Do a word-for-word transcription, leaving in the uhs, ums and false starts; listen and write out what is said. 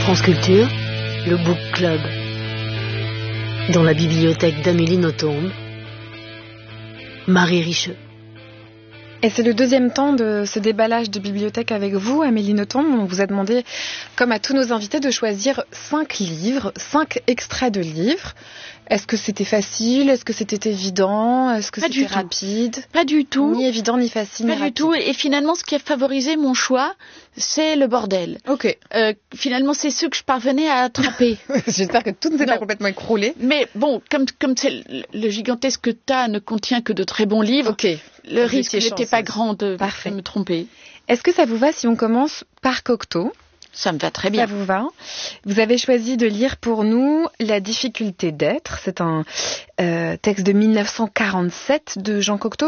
France Culture, le Book Club. Dans la bibliothèque d'Amélie Nothomb, Marie Richeux. Et c'est le deuxième temps de ce déballage de bibliothèque avec vous, Amélie Nothomb. On vous a demandé, comme à tous nos invités, de choisir cinq livres, cinq extraits de livres. Est-ce que c'était facile? Est-ce que c'était évident? Est-ce que Pas c'était du tout. rapide? Pas du tout. Ni évident, ni facile, Pas ni du rapide. tout. Et finalement, ce qui a favorisé mon choix, c'est le bordel. Ok. Euh, finalement, c'est ceux que je parvenais à attraper. J'espère que tout ne s'est Non. pas complètement écroulé. Mais bon, comme comme c'est le, le gigantesque tas ne contient que de très bons livres, Ok. le Vous risque étiez n'était chanceuse. pas grand de, Parfait. de me tromper. Est-ce que ça vous va si on commence par Cocteau? Ça me va très Ça bien. vous va? Vous avez choisi de lire pour nous La difficulté d'être. C'est un euh, texte de mille neuf cent quarante-sept de Jean Cocteau.